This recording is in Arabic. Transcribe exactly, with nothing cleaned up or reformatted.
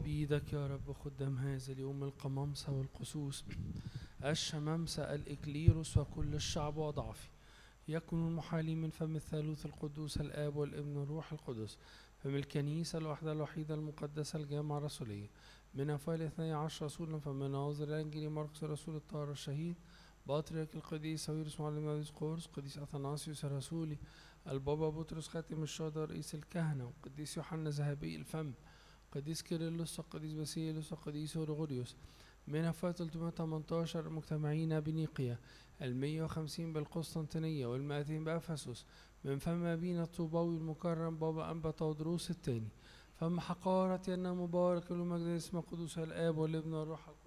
بيدك يا رب خدام هذا اليوم القمامسة والقسوس الشمامسة الإكليروس وكل الشعب وضعفي، يكون المحالي من فم الثالوث القدوس الآب والابن والروح القدس، فم الكنيسة الوحدة الوحيدة المقدسة الجامعة الرسولية، من أفواه الاثني عشر رسولا، فمن ناظر الإنجيل مرقس رسول الطاهر الشهيد، بطريرك القديس ساويرس معلم قديس قرص، قديس أثناسيوس الرسولي، البابا بطرس خاتم الشهداء رئيس الكهنة، وقديس يوحنا ذهبي الفم، قديس كيرلس وقديس باسيلوس وقديس غريغوريوس، من أفواه ثلاثمائة وثمانية عشر مجتمعين بنيقيا، المية وخمسين بالقسطنطينية والمائتين بأفسس، من فم أبينا الطوباوي المكرم بابا أنبا تودروس الثاني، فم حقارة أن مبارك له مجد اسم قدوس الآب والابن والروح القدس.